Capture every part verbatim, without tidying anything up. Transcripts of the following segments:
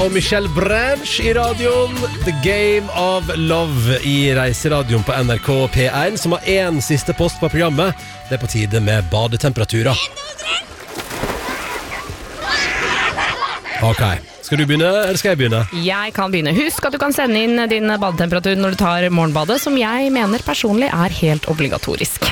og Michelle Branch I radioen. The Game of Love I reiseradioen på N R K P one, som har en siste post på programmet. Det er på tide med badetemperaturer. Ok, skal du begynne, eller skal jeg begynne? Jeg kan begynne. Husk at du kan sende inn din badetemperatur når du tar morgenbadet, som jeg mener personlig er helt obligatorisk.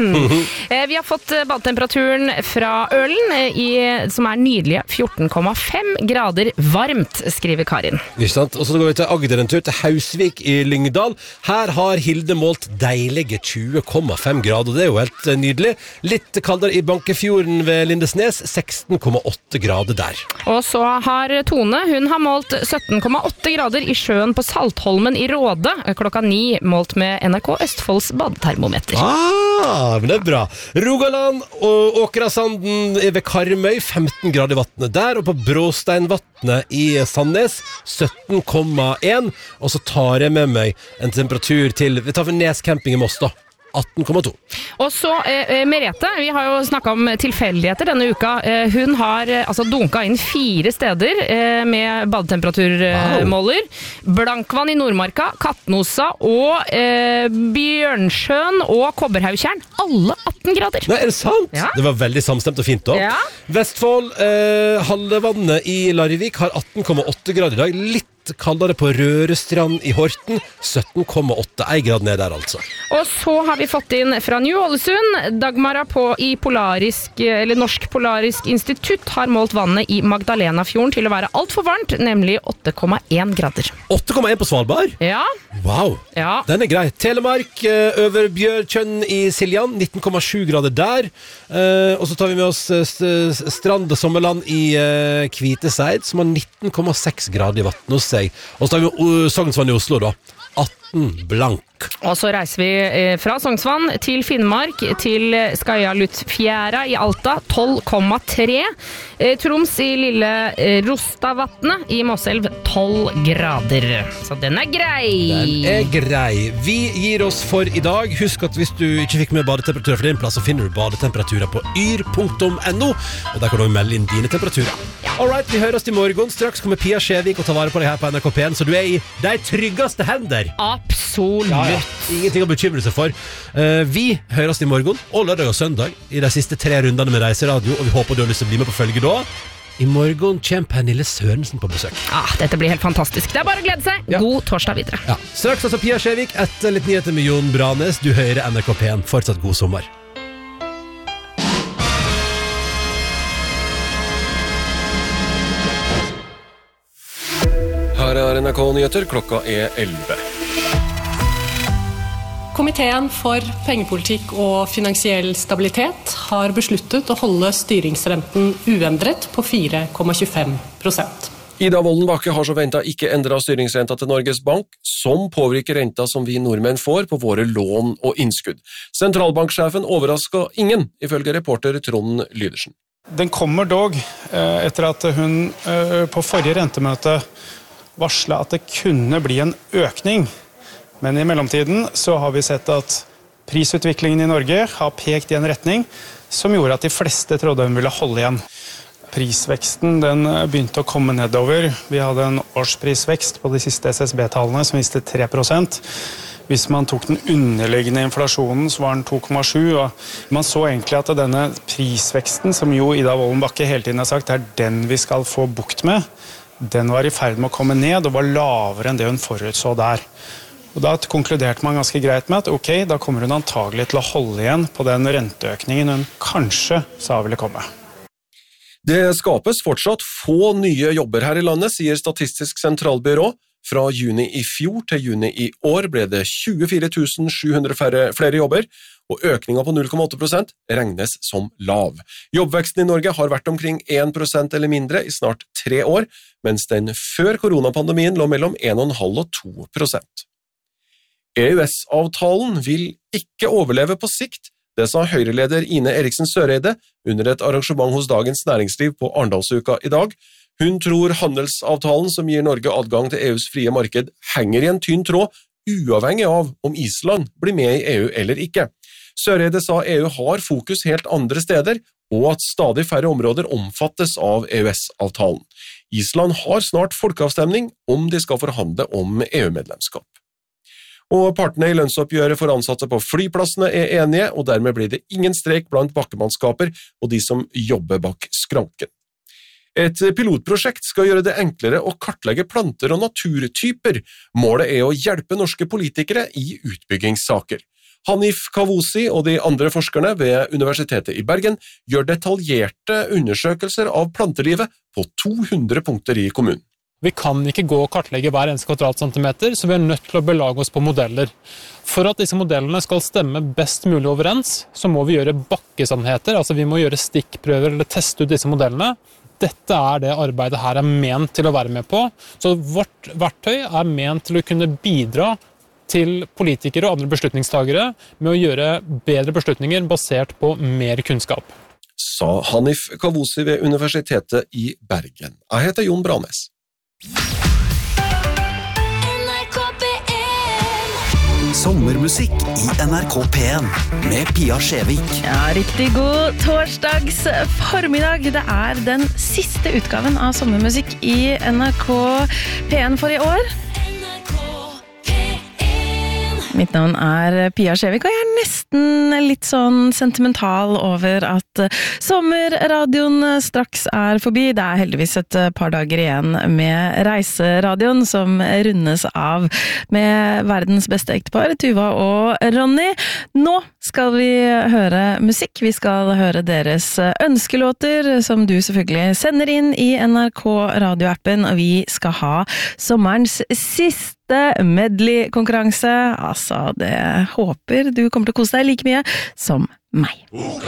Vi har fått badetemperaturen fra Ølen, i, som er nydelige fjorten komma fem grader varmt, skriver Karin. Ikke sant? Og så går vi til Agder en tur, til Hausvik I Lyngdal. Her har Hilde målt deilige tjue komma fem grader, det er jo helt nydelig. Litt kaldere I Bankefjorden ved Lindesnes, seksten komma åtte grader der. Og så har Tone, hun har målt sytten komma åtte grader I sjøen på Saltholmen I Råde, klokka ni, målt med N R K Østfolds badetermometer. Ah, men det er bra. Rogaland og Åkrasanden ved Karmøy, femten grader I vattnet der, og på Bråsteinvattnet I Sandnes, sytten komma en, og så tar jeg med meg en temperatur til, vi tar for Nes camping I Moss da, atten komma to. Og så eh, Merete, vi har jo snakket om tilfeldigheter denne uka. Eh, hun har eh, altså dunket inn fire steder eh, med badetemperaturmåler. Wow. Blankvann I Nordmarka, Kattnosa og eh, Bjørnsjøen og Kobberhaugtjern. Alle atten grader. Nei, er det sant? Ja. Det var veldig samstemt og fint da. Ja. Vestfold, eh, Hallevannet I Larvik har atten komma åtte grader I dag. Litt kaldere på Rørestrand I Horten, sytten komma åtte, en grad ned der altså. Og så har vi fått inn fra Ny-Ålesund, Dagmara på I Polarisk, eller Norsk Polarisk Institutt har målt vannet I Magdalenafjorden til å være alt for varmt, nemlig åtte komma en grader. åtte komma en på Svalbard? Ja. Wow, ja. Den er grei. Telemark, over Bjørkjønn I Siljan, nitten komma sju grader der. Og så tar vi med oss Strand og Sommerland I Kviteseid, som har nitten komma seks grader I vatten hos seg. Og så tar vi Sognsvann I Oslo da, atten blank. Og så reiser vi fra Sognsvann til Finnmark, til Skajaluttfjæra I Alta, tolv komma tre. Troms I lille Rostavatnet I Måselv, tolv grader. Så den er grei. Den er grei. Vi gir oss for I dag. Husk at hvis du ikke fikk med badetemperaturer for din plass, så finner du badetemperaturer på yr punktum no, og der kan du melde inn dine temperaturer. Alright, vi høres I morgen. Straks kommer Pia Skjevik og tar vare på deg her på N R K P one, så du er I de tryggeste hender. Absolutt. Ja, ja. Ingenting å bekymre seg for. uh, Vi høres I morgen og lørdag og søndag I de siste tre rundene med Reiseradio, og vi håper du har lyst til å bli med på følge da. I morgen kommer Pernille Sørensen på besøk. Ah, dette blir helt fantastisk. Det er bare å glede seg. Ja. God torsdag videre. Ja. Straks altså Pia Skjevik, etter litt nyheter med Jon Branes. Du hører N R K P one. Fortsatt god sommer. Her er N R K Nyheter, klokka er elleve. Komiteen for pengepolitikk og finansiell stabilitet har besluttet å holde styringsrenten uendret på fire komma tjuefem prosent. Ida Wolden Bakke har så ventet ikke endret styringsrenta til Norges Bank, som påvirker renta som vi nordmenn får på våre lån og innskudd. Sentralbanksjefen overrasket ingen, ifølge reporter Trond Lydersen. Den kommer dog etter at hun på forrige rentemøte varslet at det kunne bli en økning. Men I mellomtiden så har vi sett at prisutviklingen I Norge har pekt I en retning som gjorde at de fleste trodde hun ville holde igjen. Prisveksten den begynte å komme nedover. Vi hadde en årsprisvekst på de siste S S B-tallene som viste tre prosent. Hvis man tok den underliggende inflasjonen så var den to komma sju, og man så egentlig at denne prisveksten, som jo Ida Wolden Bakke hele tiden har sagt er den vi skal få bukt med, den var I ferd med å komme ned og var lavere enn det hun forutså der. Og da konkluderte man ganske greit med at ok, da kommer hun antagelig til å holde igjen på den renteøkningen hun kanskje sa ville komme. Det skapes fortsatt få nye jobber her I landet, sier Statistisk sentralbyrå. Fra juni I fjor til juni I år ble det tjuefire tusen sju hundre færre, flere jobber, og økningen på null komma åtte prosent regnes som lav. Jobbveksten I Norge har vært omkring en prosent eller mindre I snart tre år, mens den før koronapandemien lå mellom en komma fem og to prosent. E U S-avtalen vil ikke overleve på sikt, det sa Høyre-leder Ine Eriksen Søreide under et arrangement hos Dagens Næringsliv på Arendalsuka I dag. Hun tror handelsavtalen som gir Norge adgang til E U's frie marked henger I en tynn tråd, uavhengig av om Island blir med I E U eller ikke. Søreide sa E U har fokus helt andre steder, og at stadig færre områder omfattes av E U S-avtalen. Island har snart folkeavstemning om de skal forhandle om E U-medlemskap. Og partene i lønnsoppgjøret for ansatte på flyplassene er enige, og dermed blir det ingen streik blant bakkemannskaper og de som jobber bak skranken. Et pilotprosjekt skal gjøre det enklere å kartlegge planter og naturtyper. Målet er å hjelpe norske politikere i utbyggingssaker. Hanif Kavusi og de andre forskerne ved Universitetet i Bergen gjør detaljerte undersøkelser av plantelivet på to hundre punkter i kommunen. Vi kan ikke gå og kartlegge hver eneste kvadratcentimeter, så vi er nødt til å belage oss på modeller. For at disse modellene skal stemme best mulig overens, så må vi gjøre bakkesannheter, altså vi må gjøre stikkprøver eller teste ut disse modellene. Dette er det arbeidet her er ment til å være med på, så vårt verktøy er ment til å kunne bidra til politikere og andre beslutningstagere med å gjøre bedre beslutninger basert på mer kunnskap. Sa Hanif Kavusi ved Universitetet i Bergen. Jeg heter Jon Branes. Sommermusikk i N R K P en med Pia Skjevik. Ja, riktig god torsdags formiddag. Det er den siste utgaven av sommermusikk i N R K P en for i år. Mitt navn er Pia Skjevik, og jeg er nesten litt sånn sentimental over at sommerradioen straks er forbi. Det er heldigvis et par dager igjen med reiseradioen som rundes av med verdens beste ektepar, Tuva og Ronny. Nå skal vi høre musikk. Vi skal høre deres ønskelåter, som du selvfølgelig sender inn i N R K radioappen, og vi skal ha sommerens siste medley-konkurranse. Altså, det håper du kommer til å kose deg like mye som meg.